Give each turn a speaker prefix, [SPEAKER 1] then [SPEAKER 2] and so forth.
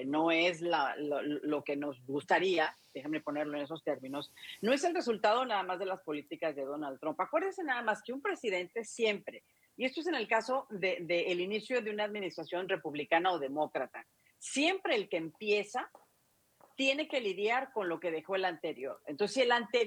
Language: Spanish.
[SPEAKER 1] que no es lo que nos gustaría, déjame ponerlo en esos términos, no es el resultado nada más de las políticas de Donald Trump. Acuérdense nada más que un presidente siempre, y esto es en el caso de el inicio de una administración republicana o demócrata, siempre el que empieza tiene que lidiar con lo que dejó el anterior. Entonces, si el anterior